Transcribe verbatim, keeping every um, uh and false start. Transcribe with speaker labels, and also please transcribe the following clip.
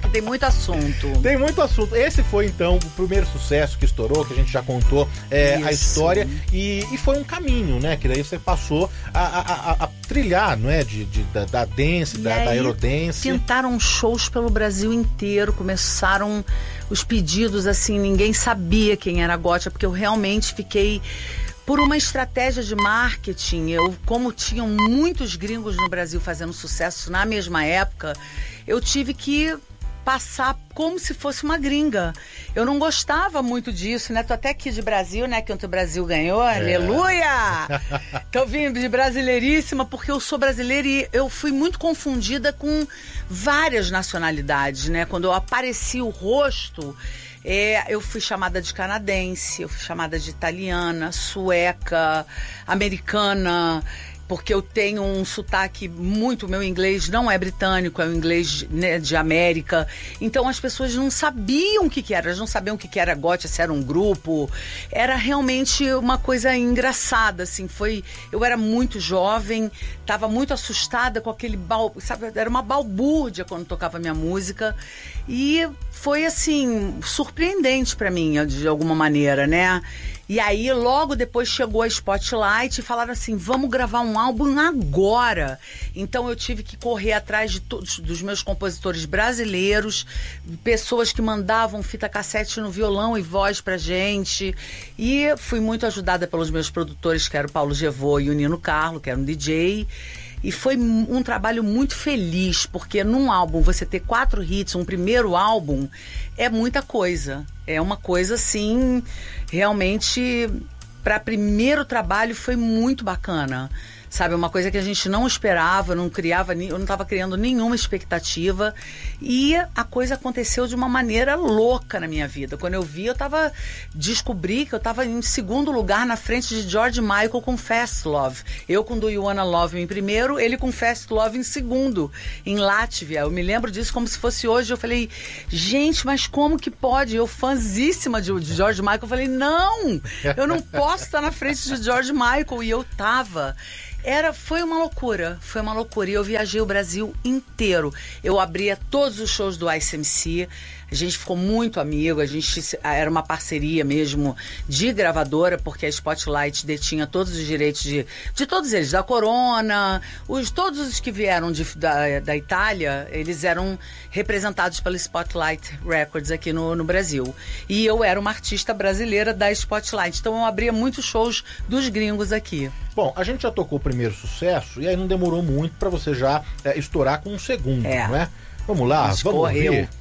Speaker 1: que tem muito assunto.
Speaker 2: Tem muito assunto. Esse foi, então, o primeiro sucesso que estourou, que a gente já contou é, a história. E, e foi um caminho, né? Que daí você passou a, a, a, a trilhar, não é? De, de, da, da dance, da, da aerodance.
Speaker 1: Tentaram shows pelo Brasil inteiro. Começaram os pedidos, assim, ninguém sabia quem era a Gotcha, porque eu realmente fiquei... Por uma estratégia de marketing, eu, como tinham muitos gringos no Brasil fazendo sucesso na mesma época, eu tive que passar como se fosse uma gringa. Eu não gostava muito disso, né? Tô até aqui de Brasil, né? Que ontem o Brasil ganhou, é. Aleluia! Tô vindo de brasileiríssima porque eu sou brasileira e eu fui muito confundida com várias nacionalidades, né? Quando eu apareci o rosto... É, eu fui chamada de canadense, eu fui chamada de italiana, sueca, americana, porque eu tenho um sotaque muito... Meu inglês não é britânico, é um inglês, né, de América. Então as pessoas não sabiam o que, que era, elas não sabiam o que, que era Gotcha, se era um grupo. Era realmente uma coisa engraçada, assim. Foi, eu era muito jovem, estava muito assustada com aquele... Bal, sabe, era uma balbúrdia quando tocava minha música. E foi, assim, surpreendente para mim, de alguma maneira, né? E aí, logo depois chegou a Spotlight e falaram assim, vamos gravar um álbum agora. Então eu tive que correr atrás de todos dos meus compositores brasileiros, pessoas que mandavam fita cassete no violão e voz pra gente. E fui muito ajudada pelos meus produtores, que eram o Paulo Gevô e o Nino Carlo, que era um D J. E foi um trabalho muito feliz, porque num álbum você ter quatro hits, um primeiro álbum, é muita coisa. É uma coisa, assim, realmente, para primeiro trabalho foi muito bacana. Sabe, uma coisa que a gente não esperava, não criava, eu não estava criando nenhuma expectativa. E a coisa aconteceu de uma maneira louca na minha vida. Quando eu vi, eu tava, descobri que eu estava em segundo lugar na frente de George Michael com Fast Love. Eu com Do You Wanna Love Me em primeiro, ele com Fast Love em segundo, em Látvia. Eu me lembro disso como se fosse hoje. Eu falei, gente, mas como que pode? Eu fãzíssima de, de George Michael, eu falei, não, eu não posso estar na frente de George Michael. E eu tava... Era, foi uma loucura, foi uma loucura. E eu viajei o Brasil inteiro. Eu abria todos os shows do Ice M C. A gente ficou muito amigo, a gente era uma parceria mesmo de gravadora, porque a Spotlight detinha todos os direitos de, de todos eles, da Corona, os, todos os que vieram de, da, da Itália, eles eram representados pela Spotlight Records aqui no, no Brasil. E eu era uma artista brasileira da Spotlight, então eu abria muitos shows dos gringos aqui.
Speaker 2: Bom, a gente já tocou o primeiro sucesso e aí não demorou muito para você já é, estourar com um segundo, é. Não é? Vamos lá, vamos, vamos ouvir.